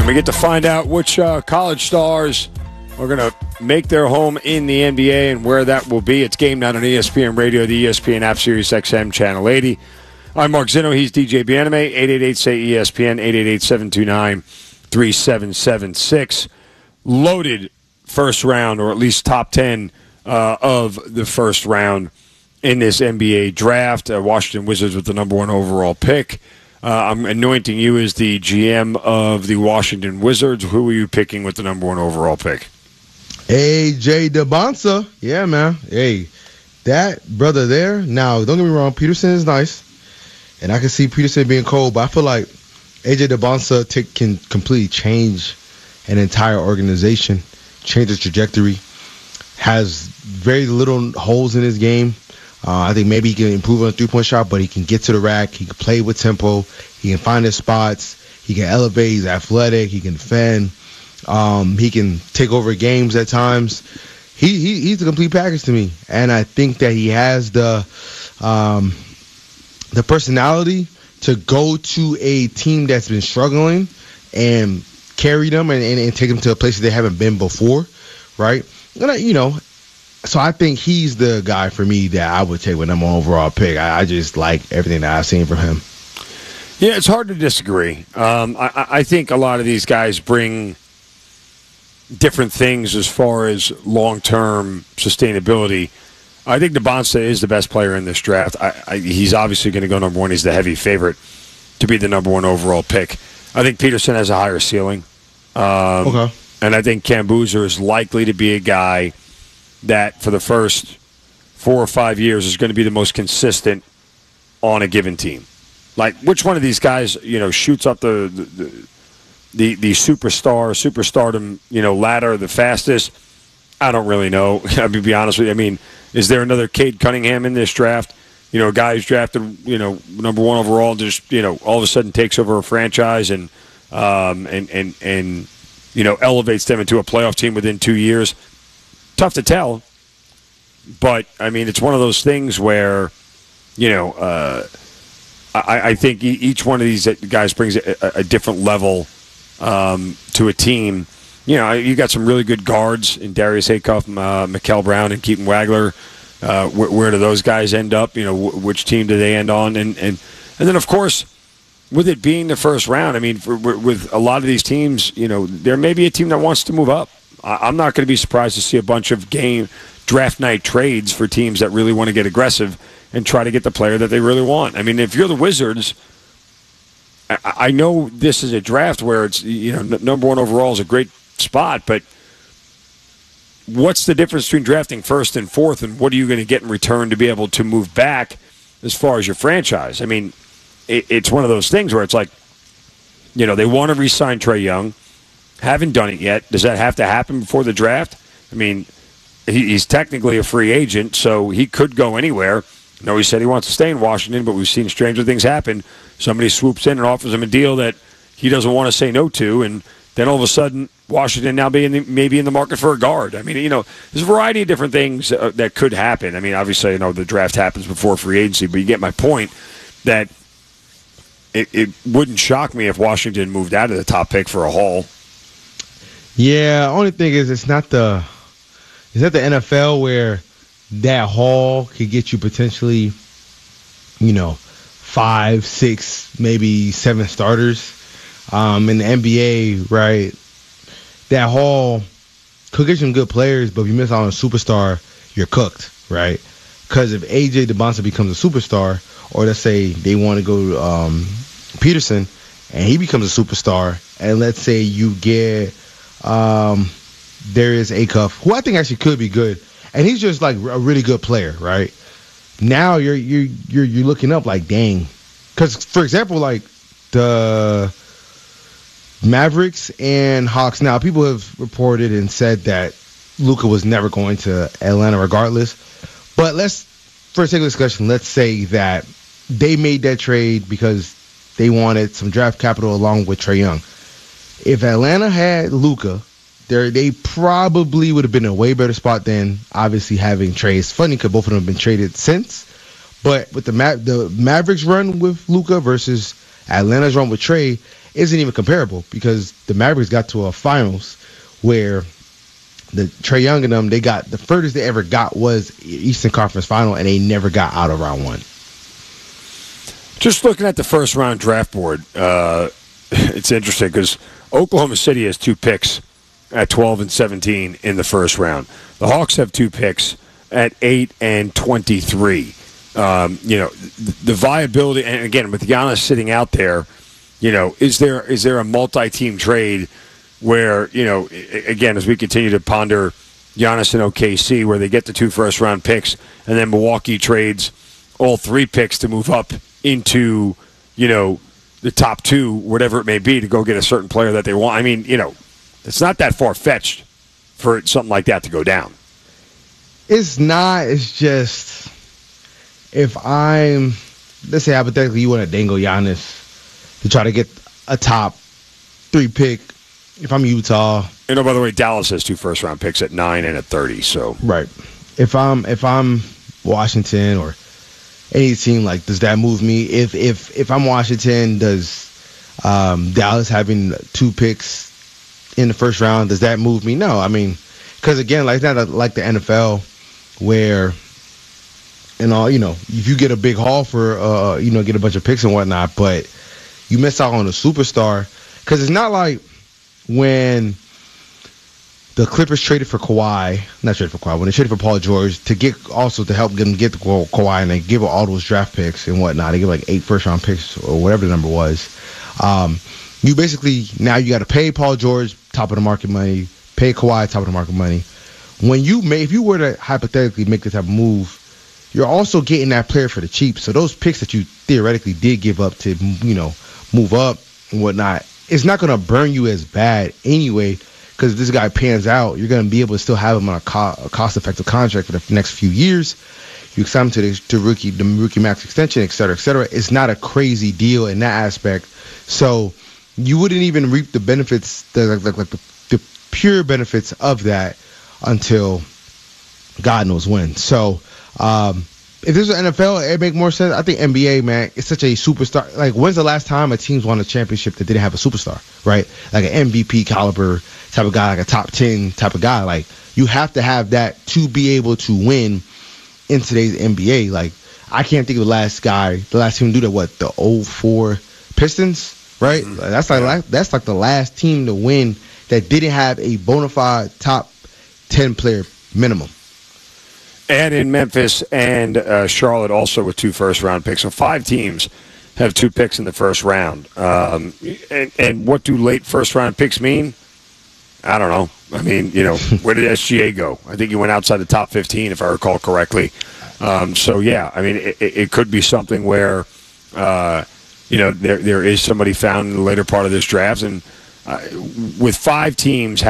We get to find out which college stars are going to make their home in the NBA and where that will be. It's Game Night on ESPN Radio, the ESPN app, Sirius XM, Channel 80. I'm Mark Zinno. He's DJ Bianame. 888-SAY-ESPN, 888-729-3776. Loaded first round, or at least top 10 of the first round in this NBA draft. Washington Wizards with the number 1 overall pick. I'm anointing you as the GM of the Washington Wizards. Who are you picking with the number 1 overall pick? AJ DeBonsa. Yeah, man. Hey, that brother there. Now, don't get me wrong. Peterson is nice. And I can see Peterson being cold. But I feel like AJ DeBonsa can completely change an entire organization, change its trajectory, has very little holes in his game. I think maybe he can improve on a three-point shot, but he can get to the rack. He can play with tempo. He can find his spots. He can elevate. He's athletic. He can defend. He can take over games at times. He's a complete package to me, and I think that he has the personality to go to a team that's been struggling and carry them and take them to a place that they haven't been before, right? And so I think he's the guy for me that I would take with number 1 overall pick. I just like everything that I've seen from him. Yeah, it's hard to disagree. I think a lot of these guys bring different things as far as long-term sustainability. I think DeBonsa is the best player in this draft. He's obviously going to go number 1. He's the heavy favorite to be the number 1 overall pick. I think Peterson has a higher ceiling. Okay. And I think Cam Boozer is likely to be a guy that for the first 4 or 5 years is going to be the most consistent on a given team. Like, which one of these guys, shoots up the superstardom, ladder the fastest? I don't really know. I mean, to be honest with you. I mean, is there another Cade Cunningham in this draft? A guy who's drafted, number 1 overall, and just, all of a sudden takes over a franchise and elevates them into a playoff team within 2 years. Tough to tell, but I mean, it's one of those things where, I think each one of these guys brings a different level to a team. You got some really good guards in Darius Haycock, Mikal Brown, and Keaton Wagler. Where do those guys end up? Which team do they end on? And then, of course, with it being the first round, I mean, with a lot of these teams, there may be a team that wants to move up. I'm not going to be surprised to see a bunch of draft night trades for teams that really want to get aggressive and try to get the player that they really want. I mean, if you're the Wizards, I know this is a draft where it's, number 1 overall is a great spot, but what's the difference between drafting first and fourth, and what are you going to get in return to be able to move back as far as your franchise? I mean, it's one of those things where it's like, they want to re-sign Trae Young. Haven't done it yet. Does that have to happen before the draft? I mean, he's technically a free agent, so he could go anywhere. No, he said he wants to stay in Washington, but we've seen stranger things happen. Somebody swoops in and offers him a deal that he doesn't want to say no to, and then all of a sudden, Washington now maybe in the market for a guard. I mean, there's a variety of different things that could happen. I mean, obviously, the draft happens before free agency, but you get my point that it wouldn't shock me if Washington moved out of the top pick for a haul. Yeah, only thing is it's not the NFL where that haul could get you potentially, 5, 6, maybe 7 starters. In the NBA, right, that haul could get some good players, but if you miss out on a superstar, you're cooked, right? Because if AJ DeBonsa becomes a superstar, or let's say they want to go Peterson, and he becomes a superstar, and let's say you get Darius Haycock, who I think actually could be good, and he's just like a really good player, right? Now you're looking up like, dang, because for example, like the Mavericks and Hawks. Now people have reported and said that Luka was never going to Atlanta regardless, but for sake of discussion, let's say that they made that trade because they wanted some draft capital along with Trae Young. If Atlanta had Luka, they probably would have been in a way better spot than obviously having Trae. It's funny because both of them have been traded since, but with the Mavericks run with Luka versus Atlanta's run with Trae, isn't even comparable because the Mavericks got to a finals where the Trae Young and them, they got the furthest they ever got was Eastern Conference Final, and they never got out of round one. Just looking at the first round draft board, it's interesting because Oklahoma City has 2 picks at 12 and 17 in the first round. The Hawks have 2 picks at 8 and 23. The viability, and again, with Giannis sitting out there, is there a multi-team trade where, again, as we continue to ponder Giannis and OKC, where they get the 2 first-round picks, and then Milwaukee trades all 3 picks to move up into, the top 2, whatever it may be, to go get a certain player that they want. I mean, it's not that far-fetched for something like that to go down. It's not. It's just, let's say hypothetically you want to dangle Giannis to try to get a top 3 pick. If I'm Utah. By the way, Dallas has 2 first-round picks at 9 and at 30. So right. If I'm Washington or any team, like, does that move me? If I'm Washington, does Dallas having 2 picks in the first round, does that move me? No. I mean, because again, like, it's not like the NFL where, if you get a big haul for, get a bunch of picks and whatnot, but you miss out on a superstar. Because it's not like when the Clippers traded for Kawhi, when they traded for Paul George to help them get the Kawhi, and they give all those draft picks and whatnot. They give like 8 first-round picks or whatever the number was. You basically, now you got to pay Paul George top of the market money, pay Kawhi top of the market money. If you were to hypothetically make this type of move, you're also getting that player for the cheap. So those picks that you theoretically did give up to, move up and whatnot, it's not going to burn you as bad anyway, because if this guy pans out, you're going to be able to still have him on a cost-effective contract for the next few years. You sign him to the rookie max extension, et cetera, et cetera. It's not a crazy deal in that aspect. So you wouldn't even reap the benefits, the pure benefits of that until God knows when. So if this was NFL, it'd make more sense. I think NBA, man, it's such a superstar. Like, when's the last time a team's won a championship that didn't have a superstar, right? Like an MVP caliber type of guy, like a top 10 type of guy. Like, you have to have that to be able to win in today's NBA. Like, I can't think of the last team to do that, the 04 Pistons, right? Mm-hmm. That's like the last team to win that didn't have a bona fide top 10 player minimum. And in Memphis and Charlotte also with 2 first-round picks. So 5 teams have 2 picks in the first round. And what do late first-round picks mean? I don't know. I mean, where did SGA go? I think he went outside the top 15, if I recall correctly. So, yeah, I mean, it could be something where, there is somebody found in the later part of this draft. And with 5 teams